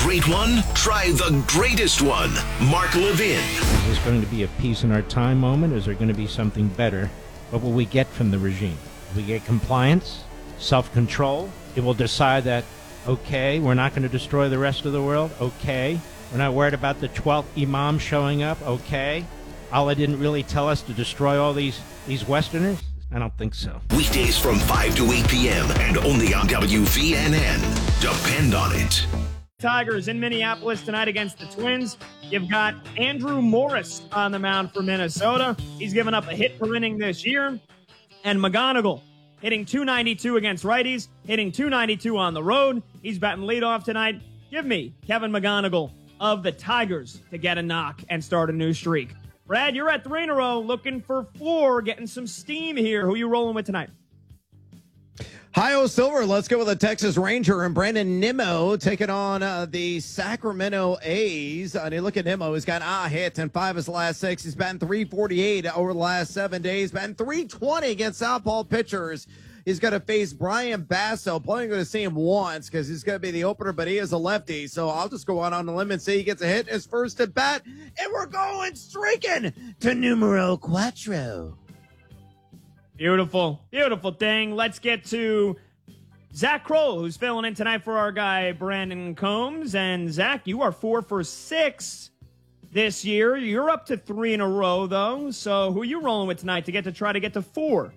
great one? Try the greatest one. Mark Levin. Is this going to be a peace in our time moment? Is there going to be something better? What will we get from the regime? We get compliance, self-control. It will decide that, okay, we're not going to destroy the rest of the world. Okay. We're not worried about the 12th imam showing up. Okay. Allah didn't really tell us to destroy all these Westerners? I don't think so. Weekdays from 5 to 8 p.m. and only on WVNN. Depend on it. Tigers in Minneapolis tonight against the Twins. You've got Andrew Morris on the mound for Minnesota. He's given up a hit per inning this year. And McGonigal hitting .292 against righties, hitting .292 on the road. He's batting leadoff tonight. Give me Kevin McGonigal of the Tigers to get a knock and start a new streak. Brad, you're at 3 in a row, looking for 4, getting some steam here. Who are you rolling with tonight? Hi-O Silver, let's go with the Texas Ranger and Brandon Nimmo taking on the Sacramento A's. And you look at Nimmo, he's got hits in 5 of his last 6. He's batting .348 over the last 7 days, batting .320 against southpaw pitchers. He's going to face Brian Basso. Probably going to see him once because he's going to be the opener, but he is a lefty. So I'll just go out on the limb and say he gets a hit his first at bat. And we're going streaking to numero cuatro. Beautiful, beautiful thing. Let's get to Zach Kroll, who's filling in tonight for our guy Brandon Combs. And Zach, you are 4 for 6 this year. You're up to 3 in a row, though. So who are you rolling with tonight to try to get to 4?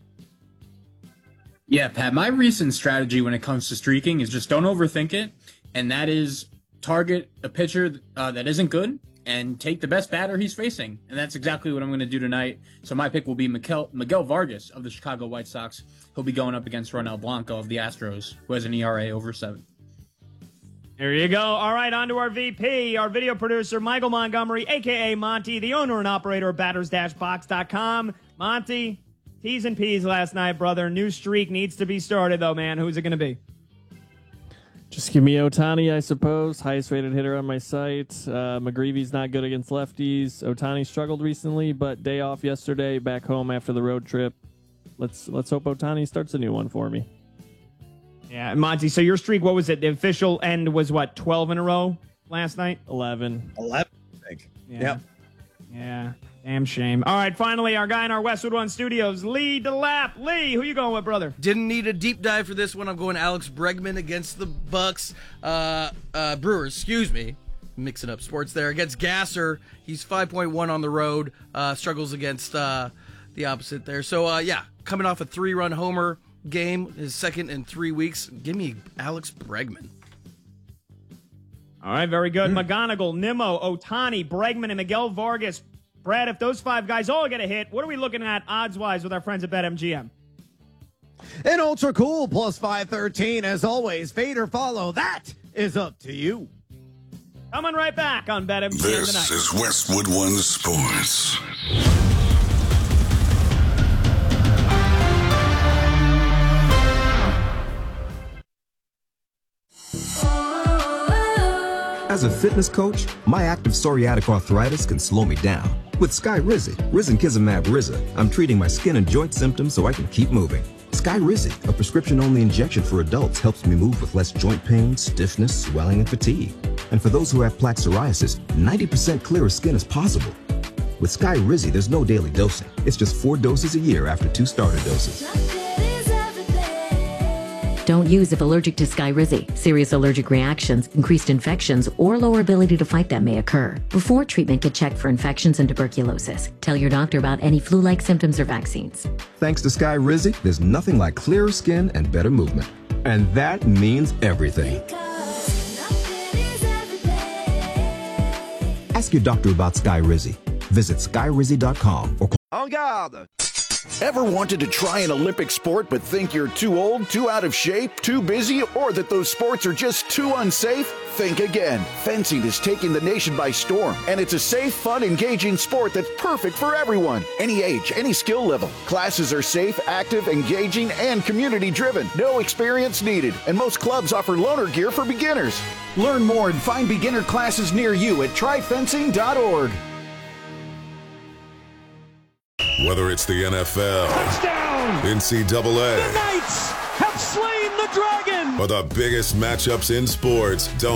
Yeah, Pat, my recent strategy when it comes to streaking is just don't overthink it, and that is target a pitcher that isn't good and take the best batter he's facing, and that's exactly what I'm going to do tonight. So my pick will be Miguel Vargas of the Chicago White Sox. He'll be going up against Ronel Blanco of the Astros, who has an ERA over 7. There you go. All right, on to our VP, our video producer, Michael Montgomery, a.k.a. Monty, the owner and operator of batters-box.com. Monty, T's and P's last night, brother. New streak needs to be started, though, man. Who's it going to be? Just give me Ohtani, I suppose. Highest rated hitter on my site. McGreevy's not good against lefties. Ohtani struggled recently, but day off yesterday, back home after the road trip. Let's hope Ohtani starts a new one for me. Yeah, Monty, so your streak, what was it? The official end was, 12 in a row last night? 11. 11, I think. Yeah. Yep. Yeah. Damn shame. All right, finally, our guy in our Westwood One studios, Lee DeLapp. Lee, who you going with, brother? Didn't need a deep dive for this one. I'm going Alex Bregman against the Bucks. Brewers, excuse me. Mixing up sports there. Against Gasser, he's 5.1 on the road. Struggles against the opposite there. So, coming off a 3-run homer game, his second in 3 weeks. Give me Alex Bregman. All right, very good. McGonigal, Nimmo, Ohtani, Bregman, and Miguel Vargas. Brad, if those 5 guys all get a hit, what are we looking at odds-wise with our friends at BetMGM? An ultra cool plus 513. As always, fade or follow. That is up to you. Coming right back on BetMGM tonight. This is Westwood One Sports. As a fitness coach, my active psoriatic arthritis can slow me down. With Skyrizi, Risankizumab Riza, I'm treating my skin and joint symptoms so I can keep moving. Skyrizi, a prescription-only injection for adults, helps me move with less joint pain, stiffness, swelling, and fatigue. And for those who have plaque psoriasis, 90% clearer skin is possible. With Skyrizi, there's no daily dosing. It's just 4 doses a year after 2 starter doses. Don't use if allergic to Skyrizi. Serious allergic reactions, increased infections, or lower ability to fight them may occur. Before treatment, get checked for infections and tuberculosis. Tell your doctor about any flu-like symptoms or vaccines. Thanks to Skyrizi, there's nothing like clearer skin and better movement. And that means everything. Ask your doctor about Skyrizi. Visit Skyrizi.com or call. En garde! Ever wanted to try an Olympic sport but think you're too old, too out of shape, too busy, or that those sports are just too unsafe? Think again. Fencing is taking the nation by storm, and it's a safe, fun, engaging sport that's perfect for everyone. Any age, any skill level. Classes are safe, active, engaging, and community-driven. No experience needed, and most clubs offer loaner gear for beginners. Learn more and find beginner classes near you at tryfencing.org. Whether it's the NFL, touchdown, NCAA, the Knights have slain the dragon, or the biggest matchups in sports, don't